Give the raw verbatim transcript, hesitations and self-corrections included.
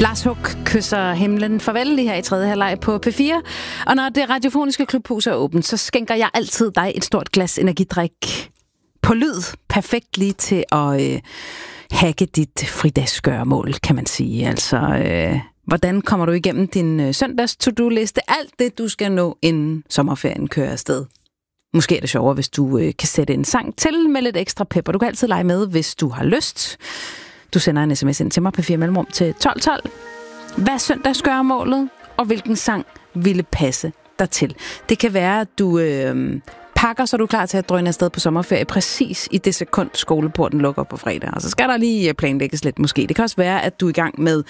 Lars Huck kysser himlen farvel lige her i tredje halvleg på P fire. Og når det radiofoniske klubhus er åbent, så skænker jeg altid dig et stort glas energidrik på lyd. Perfekt lige til at øh, hacke dit fridagsgøremål, kan man sige. Altså, øh, hvordan kommer du igennem din øh, søndags to-do-liste? Alt det, du skal nå, inden sommerferien kører afsted. Måske er det sjovere, hvis du øh, kan sætte en sang til med lidt ekstra pepper. Du kan altid lege med, hvis du har lyst. Du sender en sms ind til mig på fire mellemrum til tolv tolv. Hvad er søndagsgøremålet, og hvilken sang ville passe dig til? Det kan være, at du øh, pakker, så er du klar til at drøne afsted på sommerferie præcis i det sekund, skoleporten lukker på fredag. Og så skal der lige planlægges lidt måske. Det kan også være, at du er i gang med